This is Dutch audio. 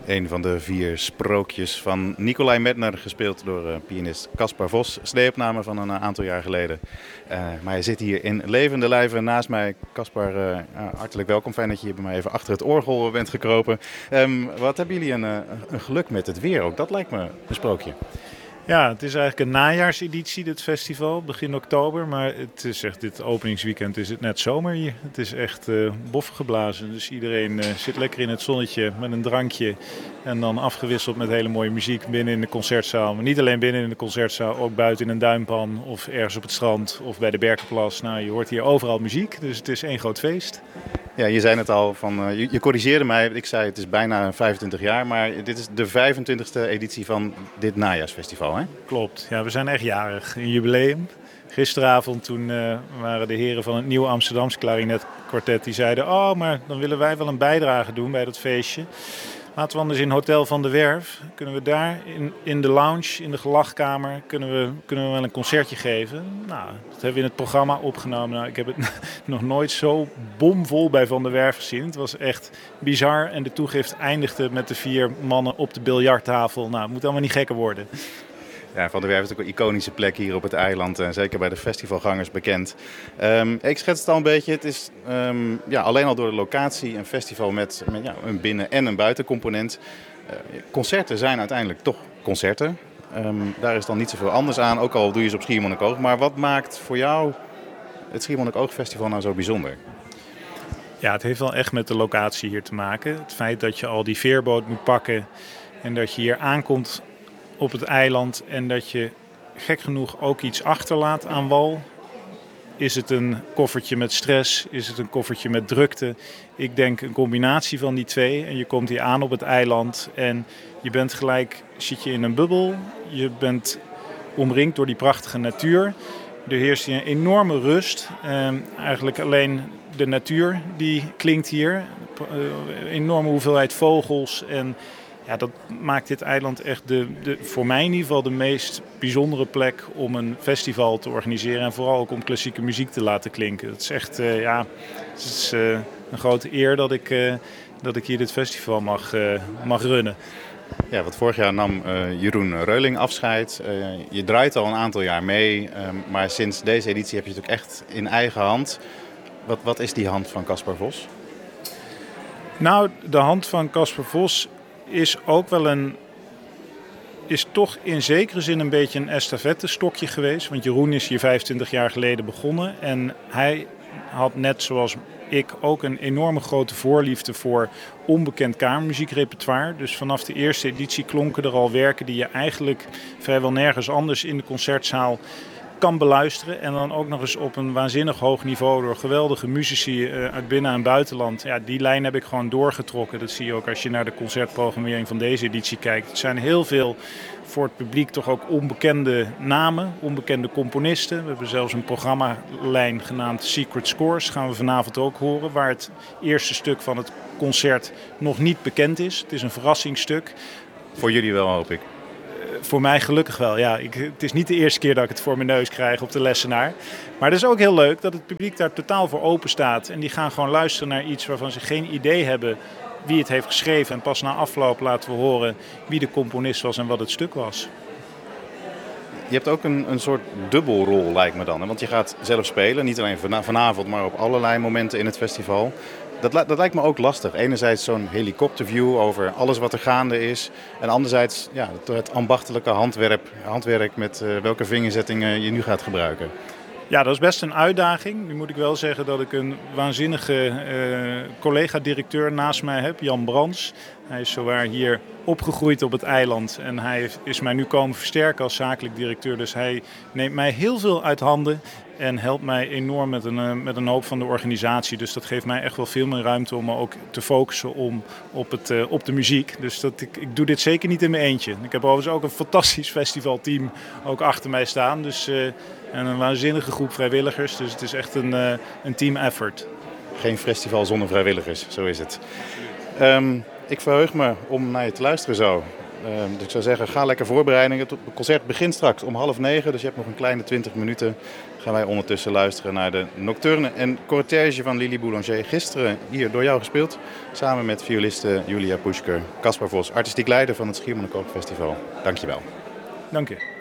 Een van de 4 sprookjes van Nicolai Medtner, gespeeld door pianist Caspar Vos. Sneeopname van een aantal jaar geleden. Maar hij zit hier in levende lijven naast mij. Caspar, hartelijk welkom. Fijn dat je hier bij mij even achter het orgel bent gekropen. Wat hebben jullie een geluk met het weer ook? Dat lijkt me een sprookje. Ja, het is eigenlijk een najaarseditie, dit festival, begin oktober. Maar het is echt, dit openingsweekend is het net zomer hier. Het is echt boffen geblazen. Dus iedereen zit lekker in het zonnetje met een drankje. En dan afgewisseld met hele mooie muziek binnen in de concertzaal. Maar niet alleen binnen in de concertzaal, ook buiten in een duinpan of ergens op het strand of bij de Berkenplas. Nou, je hoort hier overal muziek, dus het is één groot feest. Ja, je zei het al, je corrigeerde mij. Ik zei het is bijna 25 jaar, maar dit is de 25e editie van dit najaarsfestival, hè? Klopt, ja, we zijn echt jarig. Een jubileum. Gisteravond toen waren de heren van het Nieuw Amsterdamse Klarinetkwartet die zeiden: oh, maar dan willen wij wel een bijdrage doen bij dat feestje. Laten we anders in Hotel van de Werf, kunnen we daar in de lounge, in de gelachkamer, kunnen we wel een concertje geven. Nou, dat hebben we in het programma opgenomen. Nou, ik heb het nog nooit zo bomvol bij Van der Werf gezien. Het was echt bizar en de toegift eindigde met de 4 mannen op de biljarttafel. Nou, het moet allemaal niet gekker worden. Ja, Van der Werf is ook een iconische plek hier op het eiland. Zeker bij de festivalgangers bekend. Ik schets het al een beetje. Het is alleen al door de locatie een festival met een binnen- en een buitencomponent. Concerten zijn uiteindelijk toch concerten. Daar is dan niet zoveel anders aan, ook al doe je ze op Schiermonnikoog. Maar wat maakt voor jou het Schiermonnikoog-festival nou zo bijzonder? Ja, het heeft wel echt met de locatie hier te maken. Het feit dat je al die veerboot moet pakken en dat je hier aankomt op het eiland en dat je gek genoeg ook iets achterlaat aan wal. Is het een koffertje met stress? Is het een koffertje met drukte? Ik denk een combinatie van die twee. En je komt hier aan op het eiland en je bent gelijk, zit je in een bubbel. Je bent omringd door die prachtige natuur. Er heerst hier een enorme rust. Eigenlijk alleen de natuur die klinkt hier. Een enorme hoeveelheid vogels en ja, dat maakt dit eiland echt voor mij in ieder geval de meest bijzondere plek om een festival te organiseren. En vooral ook om klassieke muziek te laten klinken. Het is echt het is, een grote eer dat ik hier dit festival mag runnen. Ja, want vorig jaar nam Jeroen Reuling afscheid. Je draait al een aantal jaar mee. Maar sinds deze editie heb je het ook echt in eigen hand. Wat is die hand van Caspar Vos? Nou, de hand van Caspar Vos is ook wel is toch in zekere zin een beetje een estafettestokje geweest. Want Jeroen is hier 25 jaar geleden begonnen. En hij had net zoals ik ook een enorme grote voorliefde voor onbekend kamermuziekrepertoire. Dus vanaf de eerste editie klonken er al werken die je eigenlijk vrijwel nergens anders in de concertzaal kan beluisteren. En dan ook nog eens op een waanzinnig hoog niveau door geweldige muzici uit binnen- en buitenland. Ja, die lijn heb ik gewoon doorgetrokken. Dat zie je ook als je naar de concertprogrammering van deze editie kijkt. Het zijn heel veel voor het publiek toch ook onbekende namen, onbekende componisten. We hebben zelfs een programmalijn genaamd Secret Scores. Gaan we vanavond ook horen, waar het eerste stuk van het concert nog niet bekend is. Het is een verrassingsstuk. Voor jullie wel, hoop ik. Voor mij gelukkig wel, ja. Het is niet de eerste keer dat ik het voor mijn neus krijg op de lessenaar. Maar het is ook heel leuk dat het publiek daar totaal voor open staat. En die gaan gewoon luisteren naar iets waarvan ze geen idee hebben wie het heeft geschreven. En pas na afloop laten we horen wie de componist was en wat het stuk was. Je hebt ook een soort dubbelrol, lijkt me dan. Hè? Want je gaat zelf spelen, niet alleen vanavond, maar op allerlei momenten in het festival. Dat lijkt me ook lastig. Enerzijds zo'n helikopterview over alles wat er gaande is. En anderzijds het ambachtelijke handwerk met welke vingerzettingen je nu gaat gebruiken. Ja, dat is best een uitdaging. Nu moet ik wel zeggen dat ik een waanzinnige collega-directeur naast mij heb, Jan Brands. Hij is zowaar hier opgegroeid op het eiland en hij is mij nu komen versterken als zakelijk directeur. Dus hij neemt mij heel veel uit handen en helpt mij enorm met een hoop van de organisatie. Dus dat geeft mij echt wel veel meer ruimte om me ook te focussen op de muziek. Dus ik doe dit zeker niet in mijn eentje. Ik heb overigens ook een fantastisch festivalteam ook achter mij staan. Dus en een waanzinnige groep vrijwilligers. Dus het is echt een team effort. Geen festival zonder vrijwilligers, zo is het. Ik verheug me om naar je te luisteren zo. Dus ik zou zeggen, ga lekker voorbereiden. Het concert begint straks om 8:30, dus je hebt nog een kleine 20 minuten. Gaan wij ondertussen luisteren naar de Nocturne en Cortège van Lili Boulanger. Gisteren hier door jou gespeeld, samen met violiste Julia Puschker, Caspar Vos, artistiek leider van het Schiermonnikoog Festival. Dankjewel. Dank je.